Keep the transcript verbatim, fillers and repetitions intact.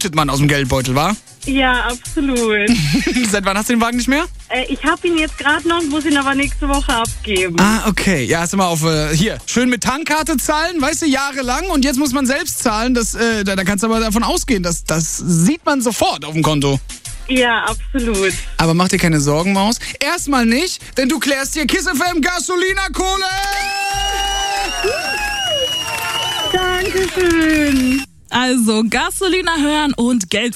blutet man aus dem Geldbeutel, wa? Ja, absolut. Seit wann hast du den Wagen nicht mehr? Äh, ich habe ihn jetzt gerade noch, muss ihn aber nächste Woche abgeben. Ah, okay. Ja, hast du mal auf, äh, hier, schön mit Tankkarte zahlen, weißt du, jahrelang. Und jetzt muss man selbst zahlen. Das, äh, da, da kannst du aber davon ausgehen, dass, das sieht man sofort auf dem Konto. Ja, absolut. Aber mach dir keine Sorgen, Maus. Erstmal nicht, denn du klärst dir Kiss F M Gasolina-Kohle! Dankeschön. Also Gasolina hören und Geld